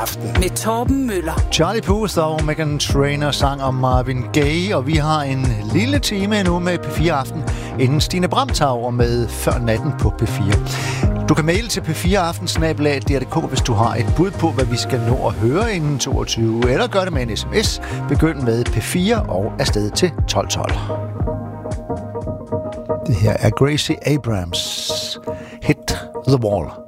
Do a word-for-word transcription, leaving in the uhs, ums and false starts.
Med Torben Møller. Charlie Puth og Meghan Trainor sang om Marvin Gaye, og vi har en lille time nu med P fire Aften, inden Stine Bramtauer med Før natten på P fire. Du kan maile til p fire aften snabel-a d r punktum d k, hvis du har et bud på, hvad vi skal nå at høre inden toogtyve, eller gør det med en sms. Begynd med P fire og afsted til tolv tolv. Det her er Gracie Abrams. Hit the Wall.